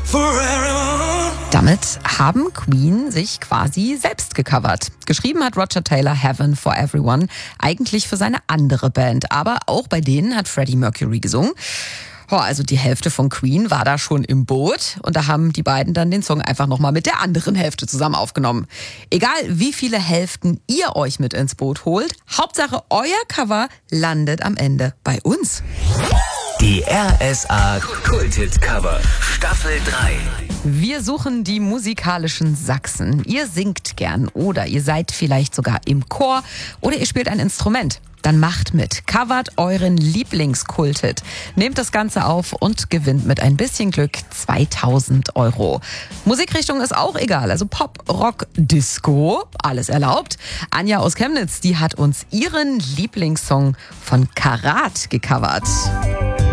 Damit haben Queen sich quasi selbst gecovert. Geschrieben hat Roger Taylor Heaven for Everyone, eigentlich für seine andere Band. Aber auch bei denen hat Freddie Mercury gesungen. Also die Hälfte von Queen war da schon im Boot und da haben die beiden dann den Song einfach nochmal mit der anderen Hälfte zusammen aufgenommen. Egal wie viele Hälften ihr euch mit ins Boot holt, Hauptsache euer Cover landet am Ende bei uns. Die RSA Kulthit Cover Staffel 3. Wir suchen die musikalischen Sachsen. Ihr singt gern oder ihr seid vielleicht sogar im Chor oder ihr spielt ein Instrument. Dann macht mit, covert euren Lieblingskulthit, nehmt das Ganze auf und gewinnt mit ein bisschen Glück 2.000 €. Musikrichtung ist auch egal, also Pop, Rock, Disco, alles erlaubt. Anja aus Chemnitz, die hat uns ihren Lieblingssong von Karat gecovert.